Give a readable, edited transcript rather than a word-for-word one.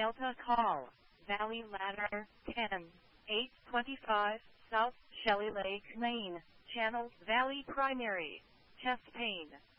Delta Call, Valley Ladder, 10, 825, South Shelley Lake Lane, Channel Valley Primary, chest pain.